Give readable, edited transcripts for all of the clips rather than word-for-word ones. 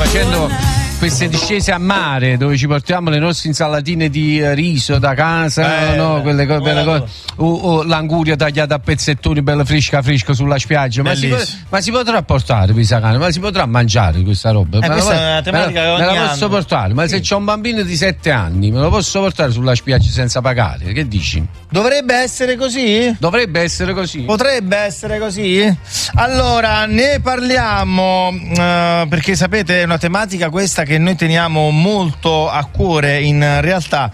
facendo queste discese a mare dove ci portiamo le nostre insalatine di riso da casa, no? Quelle cose, l'anguria tagliata a pezzettoni, bella fresca sulla spiaggia. Ma si potrà portare questa carne? Ma si potrà mangiare questa roba? Questa è una tematica che ogni me la posso portare? Ma se c'è un bambino di 7 anni, me lo posso portare sulla spiaggia senza pagare? Che dici? Dovrebbe essere così? Dovrebbe essere così. Potrebbe essere così? Allora, ne parliamo perché sapete è una tematica questa che noi teniamo molto a cuore in realtà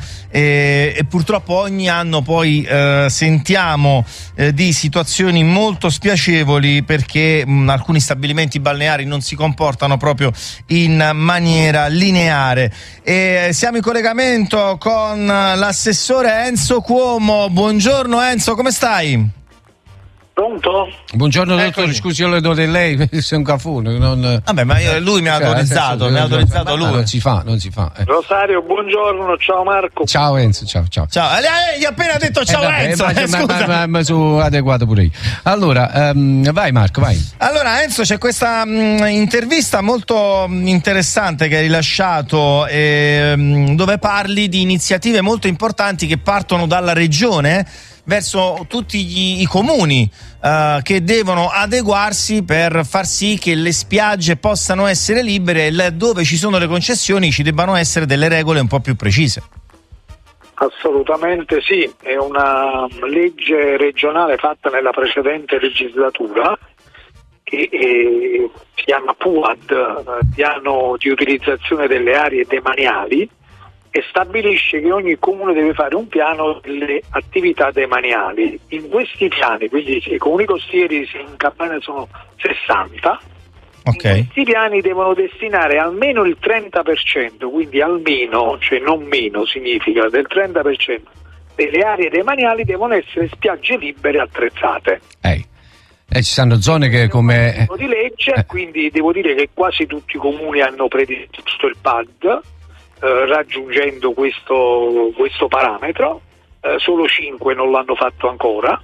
e purtroppo ogni anno poi sentiamo di situazioni molto spiacevoli perché alcuni stabilimenti balneari non si comportano proprio in maniera lineare. Siamo in collegamento con l'assessore Enzo Cuomo. Buongiorno Enzo, come stai? Pronto? Buongiorno dottore, scusi, io le do di lei, sei un cafone. Vabbè, ma lui mi ha autorizzato, lui. Non si fa. Rosario, buongiorno, ciao Marco. Ciao Enzo, ciao. Gli ho appena detto ciao Enzo, ma sono adeguato pure io. Allora, vai Marco, vai. Allora Enzo, c'è questa intervista molto interessante che hai rilasciato dove parli di iniziative molto importanti che partono dalla regione verso tutti i comuni che devono adeguarsi per far sì che le spiagge possano essere libere e dove ci sono le concessioni ci debbano essere delle regole un po' più precise. Assolutamente sì, è una legge regionale fatta nella precedente legislatura che si chiama PUAD, Piano di utilizzazione delle aree demaniali, e stabilisce che ogni comune deve fare un piano delle attività demaniali. In questi piani, quindi i comuni costieri in Campania sono 60, okay. In questi piani devono destinare almeno il 30%, quindi almeno, cioè non meno significa, del 30% delle aree demaniali devono essere spiagge libere attrezzate. Ci sono zone che come... di legge, quindi devo dire che quasi tutti i comuni hanno predisposto il PAD, raggiungendo questo parametro, solo 5 non l'hanno fatto ancora,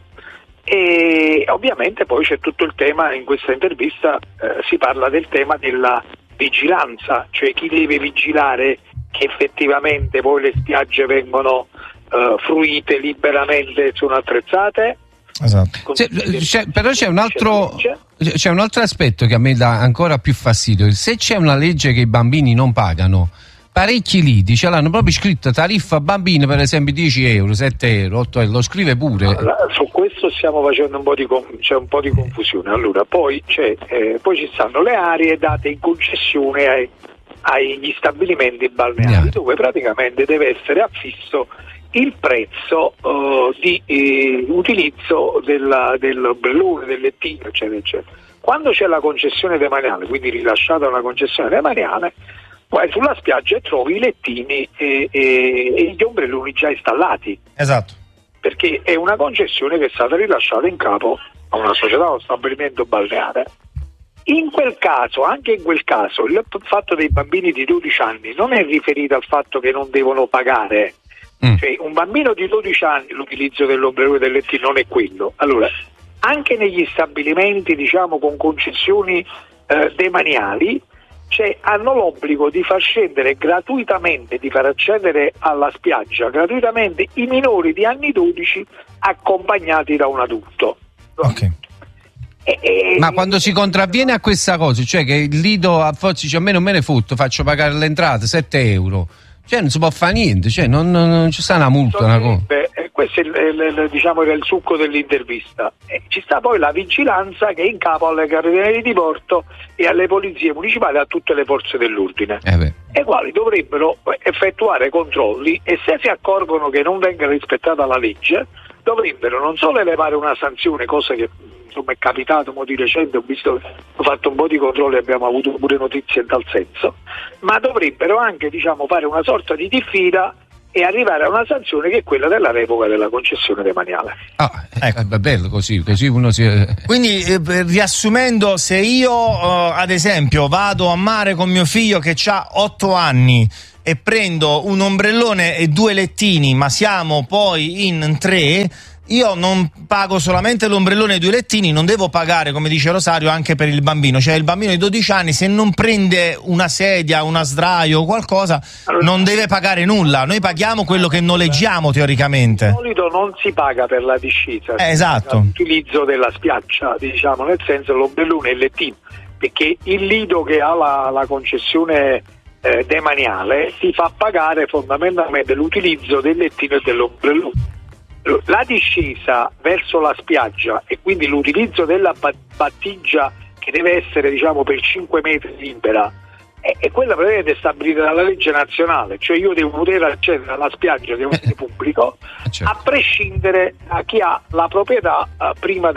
e ovviamente poi c'è tutto il tema, in questa intervista si parla del tema della vigilanza, cioè chi deve vigilare che effettivamente poi le spiagge vengono fruite liberamente, sono attrezzate. Esatto. Però c'è un altro aspetto che a me dà ancora più fastidio. Se c'è una legge che i bambini non pagano, parecchi lidi ce l'hanno proprio scritto tariffa bambini, per esempio 10 euro, 7 euro, 8 euro, lo scrive pure. Su questo stiamo facendo un po' di confusione. Allora, poi ci stanno le aree date in concessione agli stabilimenti balneari, dove praticamente deve essere affisso il prezzo di utilizzo dell'ombrellone, del lettino, eccetera, eccetera. Quando c'è la concessione demaniale, quindi rilasciata una concessione demaniale, vai sulla spiaggia e trovi i lettini e gli ombrelloni già installati. Esatto. Perché è una concessione che è stata rilasciata in capo a una società, a uno stabilimento balneare. Anche in quel caso, il fatto dei bambini di 12 anni non è riferito al fatto che non devono pagare. Cioè, un bambino di 12 anni, l'utilizzo dell'ombrellone e del lettino non è quello. Allora, anche negli stabilimenti, diciamo, con concessioni demaniali, hanno l'obbligo di far scendere gratuitamente, di far accedere alla spiaggia gratuitamente i minori di anni 12 accompagnati da un adulto. Ok. Ma quando si contravviene a questa cosa, cioè che il lido a forza dice a me non me ne fotto, faccio pagare l'entrata 7 euro, cioè non si può fare niente, cioè non ci sta una multa, una cosa. Questo è il succo dell'intervista. Ci sta poi la vigilanza che è in capo alle carabinieri di porto e alle polizie municipali e a tutte le forze dell'ordine, e quali dovrebbero effettuare controlli, e se si accorgono che non venga rispettata la legge dovrebbero non solo elevare una sanzione, cosa che insomma è capitato di recente, ho fatto un po' di controlli e abbiamo avuto pure notizie in tal senso, ma dovrebbero anche fare una sorta di diffida e arrivare a una sanzione che è quella della revoca della concessione demaniale. È bello così uno si... Quindi riassumendo, se io ad esempio vado a mare con mio figlio che ha 8 anni e prendo un ombrellone e 2 lettini, ma siamo poi in 3, io non pago solamente l'ombrellone e i 2 lettini, non devo pagare, come dice Rosario, anche per il bambino. Cioè il bambino di 12 anni, se non prende una sedia, una sdraio o qualcosa, non deve pagare nulla. Noi paghiamo quello che noleggiamo teoricamente. Di solito non si paga per la discesa, esatto, l'utilizzo della spiaggia, diciamo, nel senso l'ombrellone e il lettino, perché il lido che ha la concessione demaniale ti fa pagare fondamentalmente l'utilizzo del lettino e dell'ombrellone. La discesa verso la spiaggia e quindi l'utilizzo della battigia, che deve essere, diciamo, per 5 metri libera, è quella praticamente stabilita dalla legge nazionale, cioè io devo poter accedere alla spiaggia di un ente pubblico a prescindere da chi ha la proprietà prima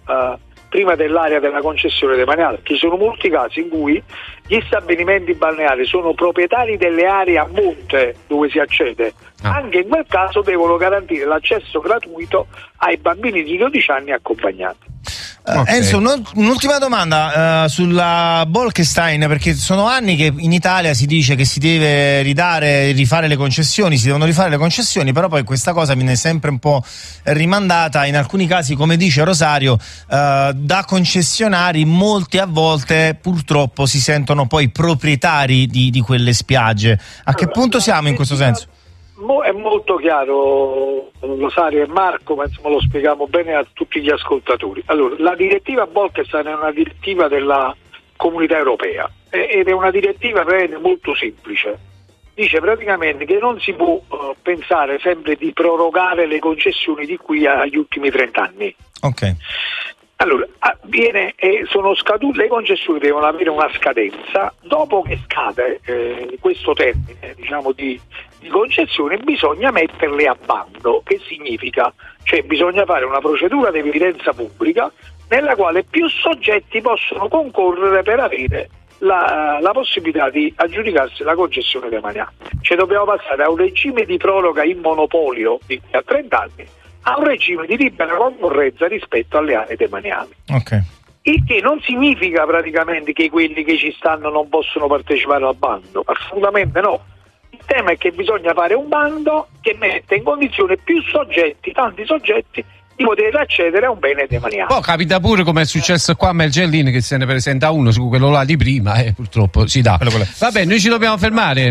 dell'area della concessione demaniale. Ci sono molti casi in cui gli stabilimenti balneari sono proprietari delle aree a monte dove si accede. Anche in quel caso devono garantire l'accesso gratuito ai bambini di 12 anni accompagnati. Enzo, un'ultima domanda sulla Bolkestein, perché sono anni che in Italia si dice che si deve rifare le concessioni, si devono rifare le concessioni, però poi questa cosa viene sempre un po' rimandata, in alcuni casi, come dice Rosario, da concessionari. Molti a volte purtroppo si sentono poi proprietari di quelle spiagge. A che punto siamo in questo senso? È molto chiaro, Rosario e Marco, ma insomma lo spieghiamo bene a tutti gli ascoltatori. Allora, la direttiva Bolkestein è una direttiva della Comunità Europea ed è una direttiva molto semplice. Dice praticamente che non si può pensare sempre di prorogare le concessioni di qui agli ultimi 30 anni. Ok. Allora, sono scadute, le concessioni devono avere una scadenza. Dopo che scade questo termine, diciamo, di concessione, bisogna metterle a bando. Che significa? Cioè bisogna fare una procedura di evidenza pubblica nella quale più soggetti possono concorrere per avere la possibilità di aggiudicarsi la concessione demaniale. Cioè dobbiamo passare da un regime di proroga in monopolio di qui a 30 anni a un regime di libera concorrenza rispetto alle aree demaniali. Okay. Il che non significa praticamente che quelli che ci stanno non possono partecipare al bando, assolutamente no. Il tema è che bisogna fare un bando che mette in condizione più soggetti, tanti soggetti, di poter accedere a un bene demaniale. Poi capita pure, come è successo qua a Mergellini, che se ne presenta uno su quello là di prima e purtroppo si dà. Vabbè, noi ci dobbiamo fermare.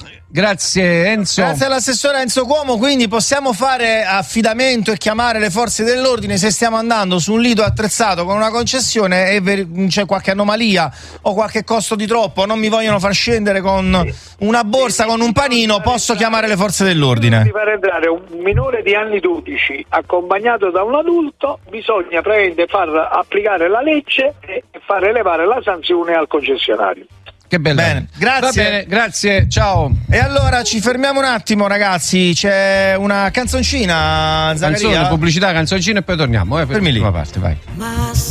Grazie Enzo. Grazie all'assessore Enzo Cuomo. Quindi possiamo fare affidamento e chiamare le forze dell'ordine se stiamo andando su un lido attrezzato con una concessione e c'è qualche anomalia o qualche costo di troppo, non mi vogliono far scendere con una borsa, con un panino, posso chiamare le forze dell'ordine. Per far entrare un minore di anni 12 accompagnato da un adulto bisogna praticamente far applicare la legge e far elevare la sanzione al concessionario. Che bello. Bene, grazie. Va bene, grazie, ciao. E allora ci fermiamo un attimo, ragazzi. C'è una canzoncina, Zaccaria. Pubblicità, canzoncina e poi torniamo. Per l'ultima parte, vai.